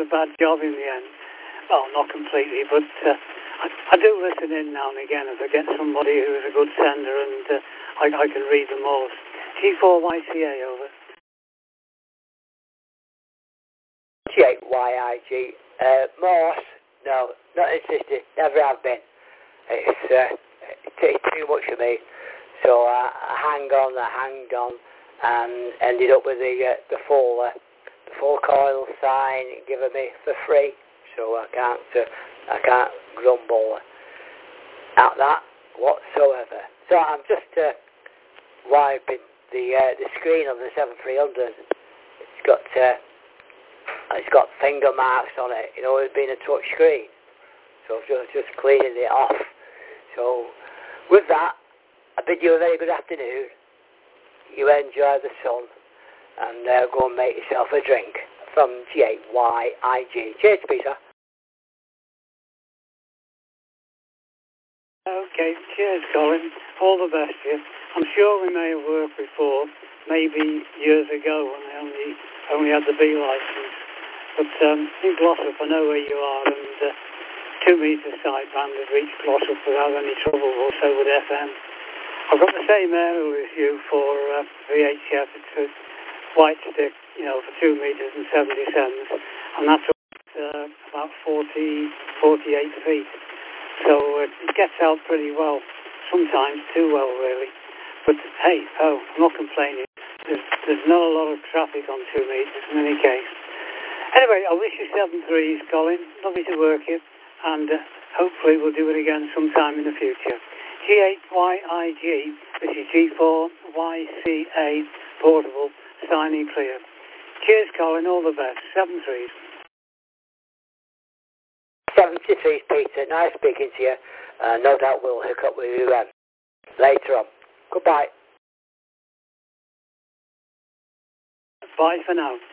a bad job in the end. Well, not completely, but I do listen in now and again if I get somebody who's a good sender, and I can read them all. G4YCA, over. G8YIG. Morse? No, not interested. Never have been. It's too much for me. So I hanged on, and ended up with the full coil sign given me for free. So I can't grumble at that whatsoever. So I'm just wiping the screen of the 7300. It's got finger marks on it. You know, it's been a touch screen. So just cleaning it off. So with that, I bid you a very good afternoon. You enjoy the sun, and go and make yourself a drink from G8YIG. Cheers, Peter. Okay, cheers, Colin. All the best to you. I'm sure we may have worked before, maybe years ago when I only had the B license. But in Glossop, I know where you are, and 2 metre sideband has reached Glossop without any trouble, also with FM. I've got the same aerial as you for VHF. It's a white stick, you know, for 2 metres and 77s, and that's about 48 feet. So it gets out pretty well, sometimes too well, really. But hey, I'm not complaining. There's not a lot of traffic on 2 metres in any case. Anyway, I wish you 7 threes, Colin. Lovely to work you, and hopefully we'll do it again sometime in the future. G8YIG, this is G4YCA portable, signing clear. Cheers, Colin. All the best. 7 threes. 73, Peter. Nice speaking to you. No doubt we'll hook up with you later on. Goodbye. Bye for now.